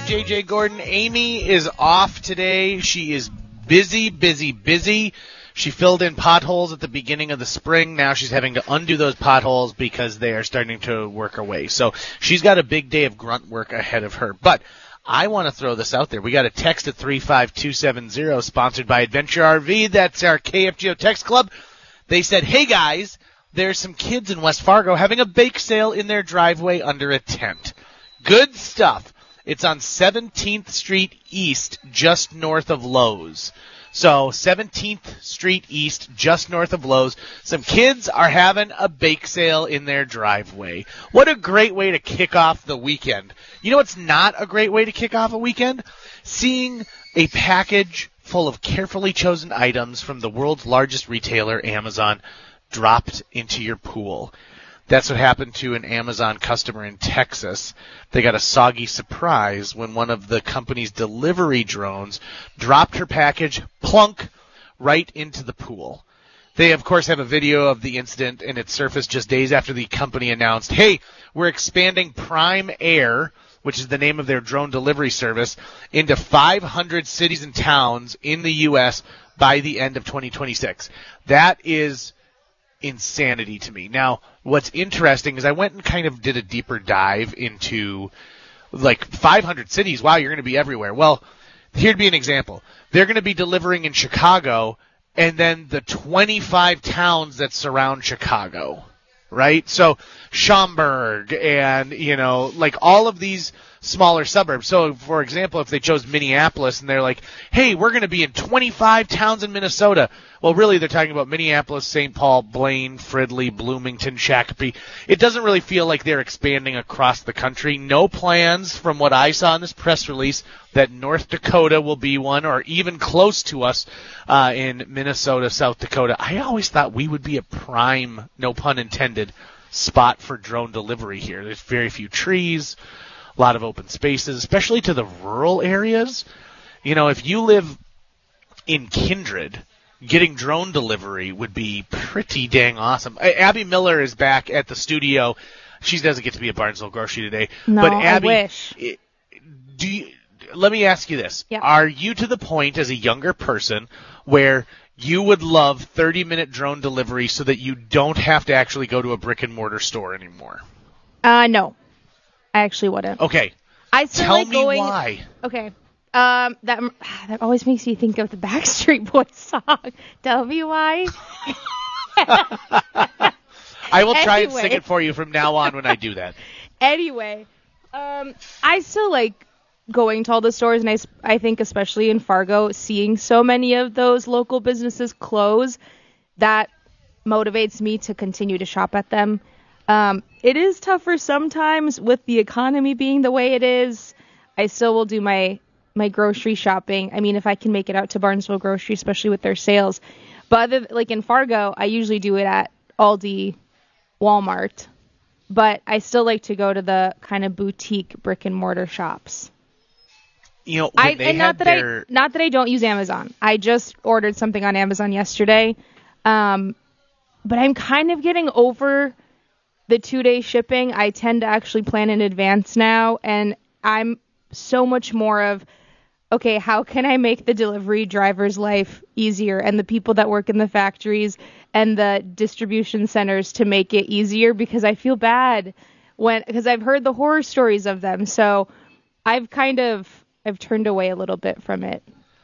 JJ Gordon. Amy is off today. She is busy. She filled in potholes at the beginning of the spring. Now she's having to undo those potholes because they are starting to work away. So she's got a big day of grunt work ahead of her. But I want to throw this out there. We got a text at 35270 sponsored by Adventure RV. That's our KFGO text club. They said, hey guys, there's some kids in West Fargo having a bake sale in their driveway under a tent. Good stuff. It's on 17th Street East, just north of Lowe's. So 17th Street East, just north of Lowe's. Some kids are having a bake sale in their driveway. What a great way to kick off the weekend. You know what's not a great way to kick off a weekend? Seeing a package full of carefully chosen items from the world's largest retailer, Amazon, dropped into your pool. That's what happened to an Amazon customer in Texas. They got a soggy surprise when one of the company's delivery drones dropped her package, plunk, right into the pool. They, of course, have a video of the incident, and it surfaced just days after the company announced, hey, we're expanding Prime Air, which is the name of their drone delivery service, into 500 cities and towns in the U.S. by the end of 2026. That is insanity to me. Now, what's interesting is I went and kind of did a deeper dive into like 500 cities. Wow, you're going to be everywhere. Well, here'd be an example. They're going to be delivering in Chicago and then the 25 towns that surround Chicago, right? So Schaumburg and, like all of these smaller suburbs. So, for example, if they chose Minneapolis and they're like, hey, we're going to be in 25 towns in Minnesota. Well, really, they're talking about Minneapolis, St. Paul, Blaine, Fridley, Bloomington, Shakopee. It doesn't really feel like they're expanding across the country. No plans, from what I saw in this press release, that North Dakota will be one or even close to us in Minnesota, South Dakota. I always thought we would be a prime, no pun intended, spot for drone delivery here. There's very few trees, a lot of open spaces, especially to the rural areas. If you live in Kindred, getting drone delivery would be pretty dang awesome. Abby Miller is back at the studio. She doesn't get to be at Barnesville Grocery today. No, but Abby, I wish. Let me ask you this. Yep. Are you to the point as a younger person where you would love 30-minute drone delivery so that you don't have to actually go to a brick-and-mortar store anymore? No. I actually wouldn't. Okay. I still Tell like me going, why. Okay. That always makes me think of the Backstreet Boys song. Tell me why. I will try and sing it for you from now on when I do that. Anyway, I still like going to all the stores, and I think especially in Fargo, seeing so many of those local businesses close, that motivates me to continue to shop at them. It is tougher sometimes with the economy being the way it is. I still will do my grocery shopping. I mean, if I can make it out to Barnesville Grocery, especially with their sales. But like in Fargo, I usually do it at Aldi, Walmart. But I still like to go to the kind of boutique brick and mortar shops. Not that I don't use Amazon. I just ordered something on Amazon yesterday. But I'm kind of getting over the 2-day shipping. I tend to actually plan in advance now, and I'm so much more of, okay, how can I make the delivery driver's life easier and the people that work in the factories and the distribution centers to make it easier, because I feel bad because I've heard the horror stories of them. So I've turned away a little bit from it.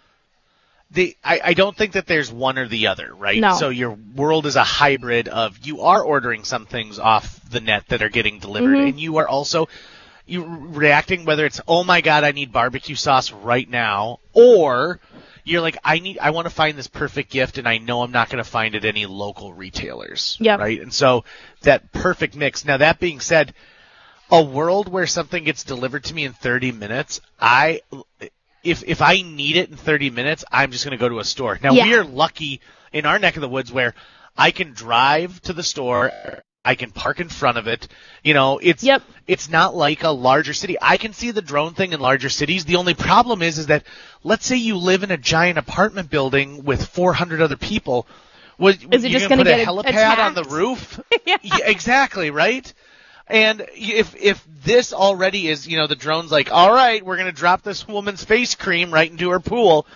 I don't think that there's one or the other, right? No. So your world is a hybrid of, you are ordering some things off the net that are getting delivered, and you are also reacting, whether it's, oh my God, I need barbecue sauce right now, or you're like, I want to find this perfect gift, and I know I'm not going to find it at any local retailers. Yep. Right? And so that perfect mix. Now, that being said, a world where something gets delivered to me in 30 minutes, if I need it in 30 minutes, I'm just going to go to a store. Now, we are lucky in our neck of the woods where I can drive to the store, I can park in front of it. It's not like a larger city. I can see the drone thing in larger cities. The only problem is that, let's say you live in a giant apartment building with 400 other people. Is it just going to put a helipad on the roof? Yeah, exactly, right? And if this already is, the drone's like, all right, we're going to drop this woman's face cream right into her pool.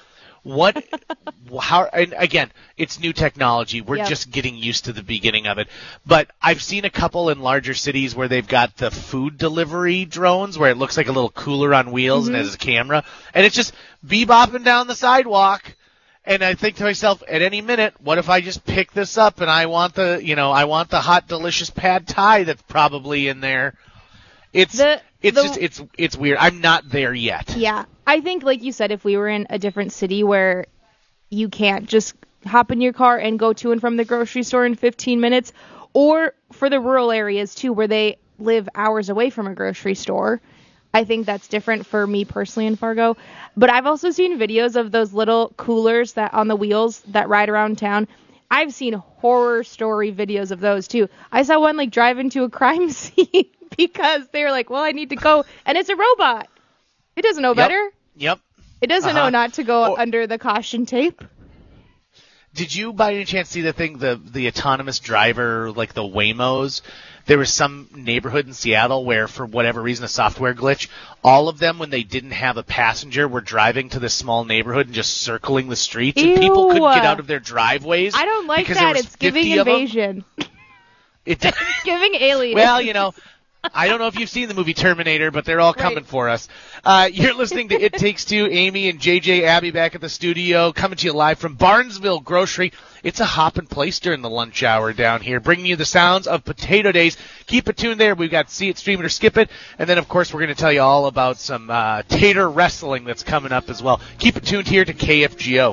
And again, it's new technology. We're just getting used to the beginning of it. But I've seen a couple in larger cities where they've got the food delivery drones where it looks like a little cooler on wheels and has a camera. And it's just bebopping down the sidewalk. And I think to myself, at any minute, what if I just pick this up and I want the hot, delicious pad thai that's probably in there. It's weird. I'm not there yet. Yeah. I think, like you said, if we were in a different city where you can't just hop in your car and go to and from the grocery store in 15 minutes, or for the rural areas, too, where they live hours away from a grocery store, I think that's different for me personally in Fargo. But I've also seen videos of those little coolers that on the wheels that ride around town. I've seen horror story videos of those, too. I saw one, drive into a crime scene because they were like, well, I need to go. And it's a robot. It doesn't know better. Yep. It doesn't know not to go under the caution tape. Did you by any chance see the thing, the autonomous driver, like the Waymos? There was some neighborhood in Seattle where, for whatever reason, a software glitch, all of them, when they didn't have a passenger, were driving to this small neighborhood and just circling the streets, and people couldn't get out of their driveways. I don't like that. It's giving invasion. It's giving alien. Well, I don't know if you've seen the movie Terminator, but they're all coming for us. You're listening to It Takes Two. Amy and JJ Abby back at the studio, coming to you live from Barnesville Grocery. It's a hopping place during the lunch hour down here, bringing you the sounds of Potato Days. Keep it tuned there. We've got See It, Stream It, or Skip It. And then, of course, we're going to tell you all about some tater wrestling that's coming up as well. Keep it tuned here to KFGO.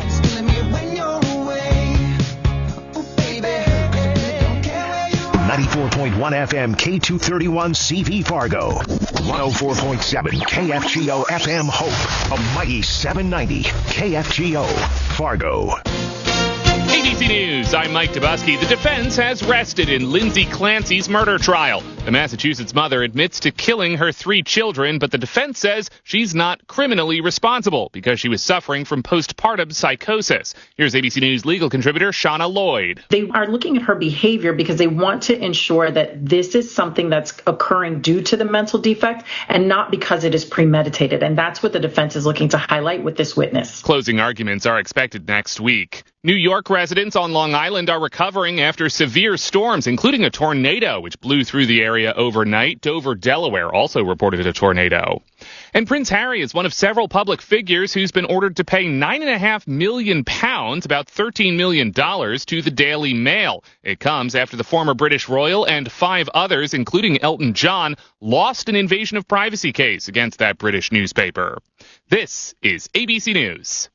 94.1 FM K231 CV Fargo. 104.7 KFGO FM Hope. A mighty 790 KFGO Fargo. ABC News, I'm Mike Dubusky. The defense has rested in Lindsay Clancy's murder trial. The Massachusetts mother admits to killing her 3 children, but the defense says she's not criminally responsible because she was suffering from postpartum psychosis. Here's ABC News legal contributor Shauna Lloyd. They are looking at her behavior because they want to ensure that this is something that's occurring due to the mental defect and not because it is premeditated. And that's what the defense is looking to highlight with this witness. Closing arguments are expected next week. New York residents on Long Island are recovering after severe storms, including a tornado, which blew through the area overnight. Dover, Delaware also reported a tornado. And Prince Harry is one of several public figures who's been ordered to pay £9.5 million, about $13 million, to the Daily Mail. It comes after the former British royal and 5 others, including Elton John, lost an invasion of privacy case against that British newspaper. This is ABC News.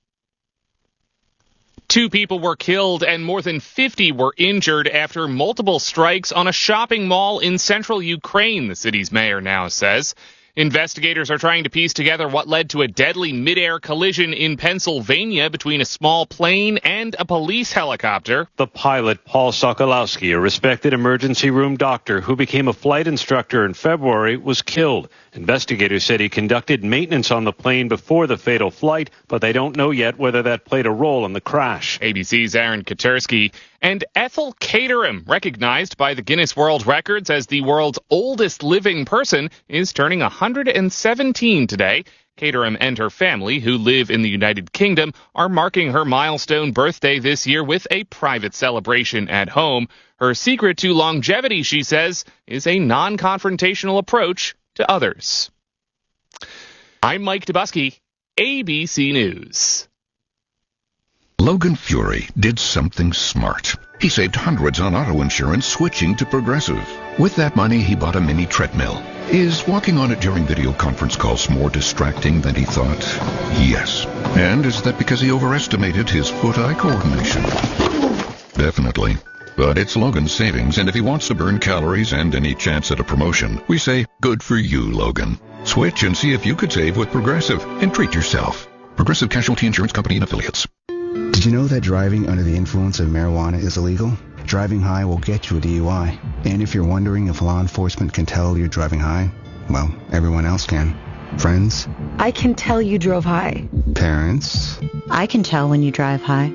2 people were killed and more than 50 were injured after multiple strikes on a shopping mall in central Ukraine, the city's mayor now says. Investigators are trying to piece together what led to a deadly mid-air collision in Pennsylvania between a small plane and a police helicopter. The pilot, Paul Sokolowski, a respected emergency room doctor who became a flight instructor in February, was killed. Investigators said he conducted maintenance on the plane before the fatal flight, but they don't know yet whether that played a role in the crash. ABC's Aaron Katersky. And Ethel Caterham, recognized by the Guinness World Records as the world's oldest living person, is turning 117 today. Caterham and her family, who live in the United Kingdom, are marking her milestone birthday this year with a private celebration at home. Her secret to longevity, she says, is a non-confrontational approach to others. I'm Mike Dubusky, ABC News. Logan Fury did something smart. He saved hundreds on auto insurance switching to Progressive. With that money, he bought a mini treadmill. Is walking on it during video conference calls more distracting than he thought? Yes. And is that because he overestimated his foot-eye coordination? Definitely. But it's Logan's savings, and if he wants to burn calories and any chance at a promotion, we say, good for you, Logan. Switch and see if you could save with Progressive, and treat yourself. Progressive Casualty Insurance Company and Affiliates. Did you know that driving under the influence of marijuana is illegal? Driving high will get you a DUI. And if you're wondering if law enforcement can tell you're driving high, well, everyone else can. Friends? I can tell you drove high. Parents? I can tell when you drive high.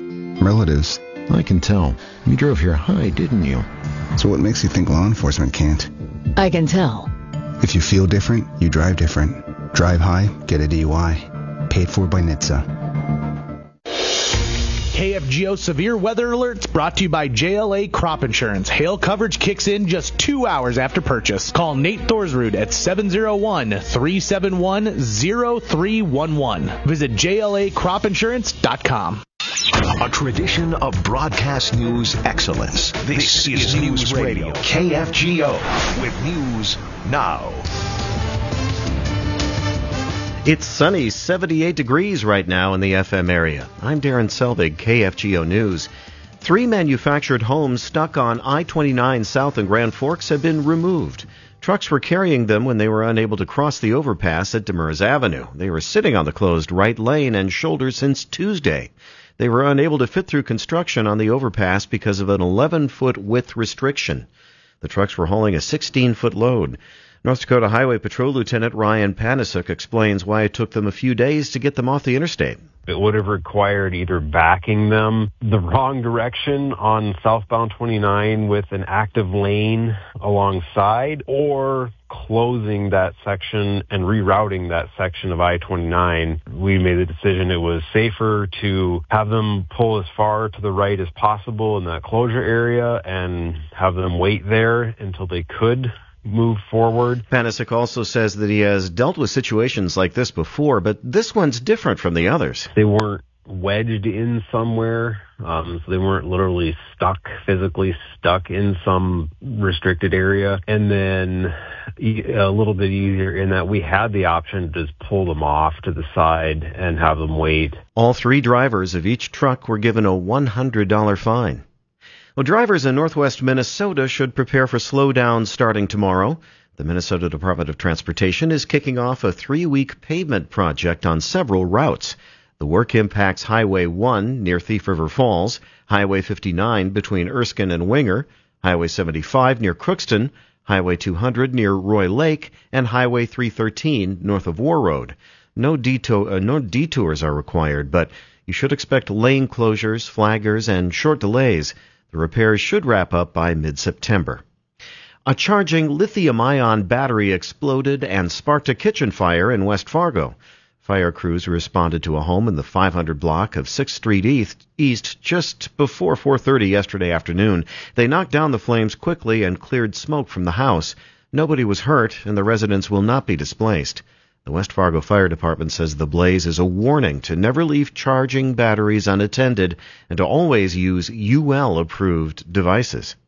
Relatives? I can tell. You drove here high, didn't you? So what makes you think law enforcement can't? I can tell. If you feel different, you drive different. Drive high, get a DUI. Paid for by NHTSA. KFGO Severe Weather Alerts brought to you by JLA Crop Insurance. Hail coverage kicks in just 2 hours after purchase. Call Nate Thorsrud at 701-371-0311. Visit JLACropInsurance.com. A tradition of broadcast news excellence. This is News Radio, KFGO, with news now. It's sunny, 78 degrees right now in the FM area. I'm Darren Selvig, KFGO News. 3 manufactured homes stuck on I-29 south in Grand Forks have been removed. Trucks were carrying them when they were unable to cross the overpass at Demers Avenue. They were sitting on the closed right lane and shoulder since Tuesday. They were unable to fit through construction on the overpass because of an 11-foot width restriction. The trucks were hauling a 16-foot load. North Dakota Highway Patrol Lieutenant Ryan Panasuk explains why it took them a few days to get them off the interstate. It would have required either backing them the wrong direction on southbound 29 with an active lane alongside, or closing that section and rerouting that section of I-29. We made the decision it was safer to have them pull as far to the right as possible in that closure area and have them wait there until they could move forward. Panasuk also says that he has dealt with situations like this before, but this one's different from the others. They weren't wedged in somewhere, so they weren't literally physically stuck in some restricted area. And then a little bit easier in that we had the option to just pull them off to the side and have them wait. All 3 drivers of each truck were given a $100 fine. Well, drivers in northwest Minnesota should prepare for slowdowns starting tomorrow. The Minnesota Department of Transportation is kicking off a 3-week pavement project on several routes. The work impacts Highway 1 near Thief River Falls, Highway 59 between Erskine and Winger, Highway 75 near Crookston, Highway 200 near Roy Lake, and Highway 313 north of War Road. No detours are required, but you should expect lane closures, flaggers, and short delays. The repairs should wrap up by mid-September. A charging lithium-ion battery exploded and sparked a kitchen fire in West Fargo. Fire crews responded to a home in the 500 block of 6th Street East just before 4:30 yesterday afternoon. They knocked down the flames quickly and cleared smoke from the house. Nobody was hurt, and the residents will not be displaced. The West Fargo Fire Department says the blaze is a warning to never leave charging batteries unattended and to always use UL-approved devices.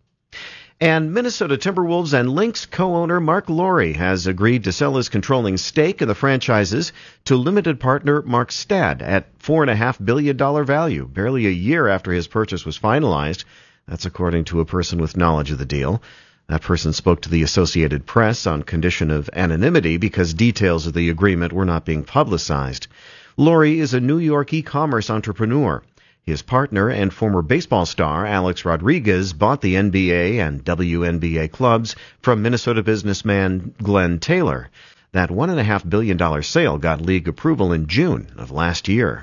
And Minnesota Timberwolves and Lynx co-owner Mark Lowry has agreed to sell his controlling stake in the franchises to limited partner Mark Stad at $4.5 billion value, barely a year after his purchase was finalized. That's according to a person with knowledge of the deal. That person spoke to the Associated Press on condition of anonymity because details of the agreement were not being publicized. Lowry is a New York e-commerce entrepreneur. His partner and former baseball star Alex Rodriguez bought the NBA and WNBA clubs from Minnesota businessman Glenn Taylor. That $1.5 billion sale got league approval in June of last year.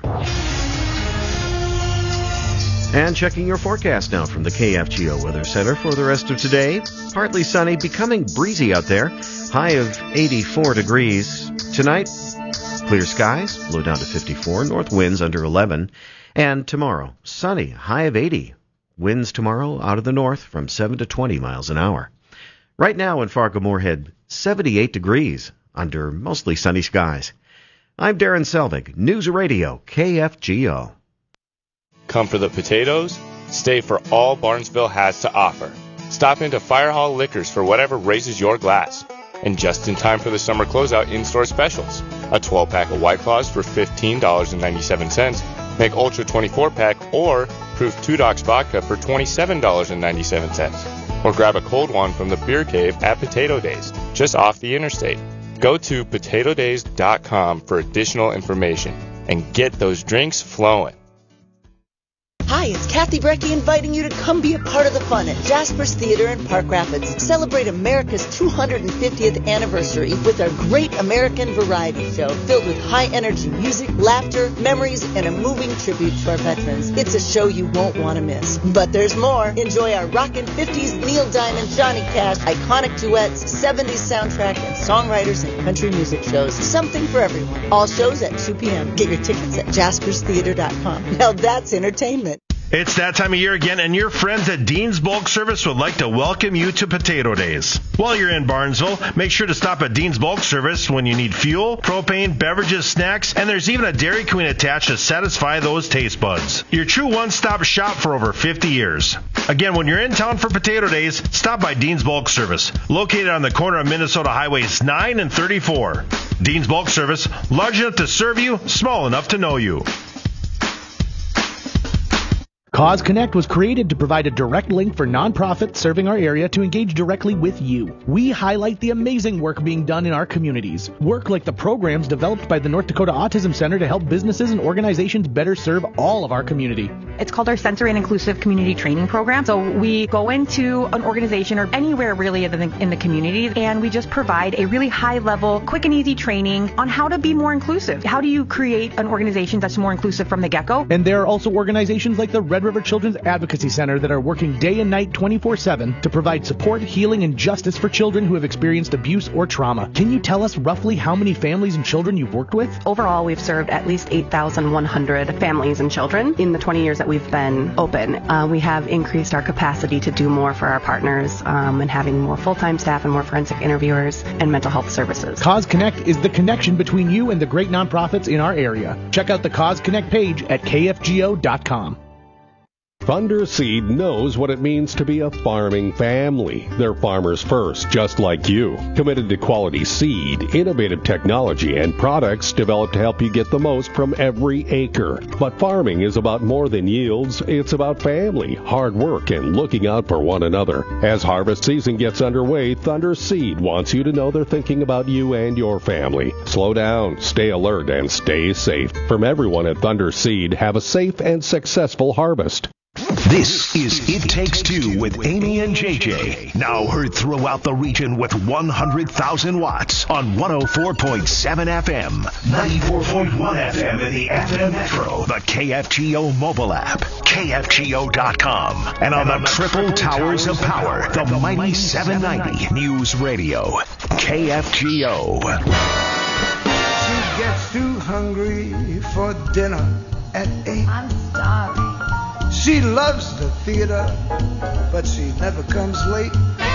And checking your forecast now from the KFGO Weather Center for the rest of today. Partly sunny, becoming breezy out there. High of 84 degrees. Tonight, clear skies, low down to 54. North winds under 11. And tomorrow, sunny, high of 80. Winds tomorrow out of the north from 7 to 20 miles an hour. Right now in Fargo-Moorhead, 78 degrees under mostly sunny skies. I'm Darren Selvig, News Radio, KFGO. Come for the potatoes, stay for all Barnesville has to offer. Stop into Fire Hall Liquors for whatever raises your glass. And just in time for the summer closeout in-store specials. A 12-pack of White Claws for $15.97. Make Ultra 24-pack or Proof 2 Docs Vodka for $27.97. Or grab a cold one from the Beer Cave at Potato Days, just off the interstate. Go to potatodays.com for additional information and get those drinks flowing. Hi, it's Kathy Brecky inviting you to come be a part of the fun at Jasper's Theater in Park Rapids. Celebrate America's 250th anniversary with our Great American Variety Show filled with high-energy music, laughter, memories, and a moving tribute to our veterans. It's a show you won't want to miss. But there's more. Enjoy our rockin' 50s Neil Diamond, Johnny Cash, iconic duets, 70s soundtrack, and songwriters and country music shows. Something for everyone. All shows at 2 p.m. Get your tickets at jasperstheater.com. Now that's entertainment. It's that time of year again, and your friends at Dean's Bulk Service would like to welcome you to Potato Days. While you're in Barnesville, make sure to stop at Dean's Bulk Service when you need fuel, propane, beverages, snacks, and there's even a Dairy Queen attached to satisfy those taste buds. Your true one-stop shop for over 50 years. Again, when you're in town for Potato Days, stop by Dean's Bulk Service, located on the corner of Minnesota Highways 9 and 34. Dean's Bulk Service, large enough to serve you, small enough to know you. Cause Connect was created to provide a direct link for nonprofits serving our area to engage directly with you. We highlight the amazing work being done in our communities. Work like the programs developed by the North Dakota Autism Center to help businesses and organizations better serve all of our community. It's called our Sensory and Inclusive Community Training Program. So we go into an organization or anywhere really in the community, and we just provide a really high-level, quick and easy training on how to be more inclusive. How do you create an organization that's more inclusive from the get-go? And there are also organizations like the Red River Children's Advocacy Center that are working day and night 24/7 to provide support, healing, and justice for children who have experienced abuse or trauma. Can you tell us roughly how many families and children you've worked with? Overall, we've served at least 8,100 families and children in the 20 years that we've been open. We have increased our capacity to do more for our partners and having more full-time staff and more forensic interviewers and mental health services. Cause Connect is the connection between you and the great nonprofits in our area. Check out the Cause Connect page at kfgo.com. Thunder Seed knows what it means to be a farming family. They're farmers first, just like you. Committed to quality seed, innovative technology, and products developed to help you get the most from every acre. But farming is about more than yields. It's about family, hard work, and looking out for one another. As harvest season gets underway, Thunder Seed wants you to know they're thinking about you and your family. Slow down, stay alert, and stay safe. From everyone at Thunder Seed, have a safe and successful harvest. This is It Takes Two with Amy and JJ. Now heard throughout the region with 100,000 watts on 104.7 FM, 94.1 FM in the FM Metro, the KFGO mobile app, KFGO.com, and on the triple towers of power, the mighty 790 News Radio, KFGO. She gets too hungry for dinner at 8. I'm starving. She loves the theater, but she never comes late.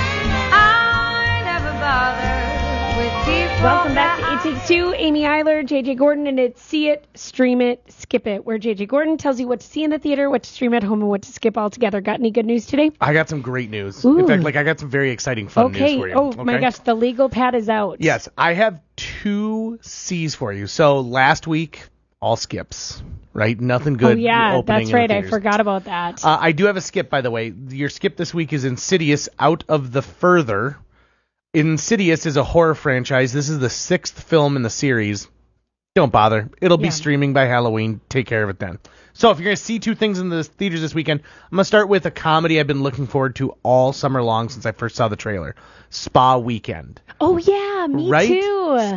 I never bother with people. Welcome back to It Takes Two. Amy Eiler, JJ Gordon, and it's See It, Stream It, Skip It, where JJ Gordon tells you what to see in the theater, what to stream at home, and what to skip altogether. Got any good news today? I got some great news. Ooh. In fact, I got some very exciting fun news for you. Oh, my gosh, the legal pad is out. Yes, I have 2 C's for you. So last week, all skips. Right? Nothing good. Oh, yeah, opening that's right. in the I theaters. forgot about that. I do have a skip, by the way. Your skip this week is Insidious Out of the Further. Insidious is a horror franchise. This is the 6th film in the series. Don't bother. It'll be streaming by Halloween. Take care of it then. So if you're going to see 2 things in the theaters this weekend, I'm going to start with a comedy I've been looking forward to all summer long since I first saw the trailer. Spa Weekend. Oh, yeah, me Right? too.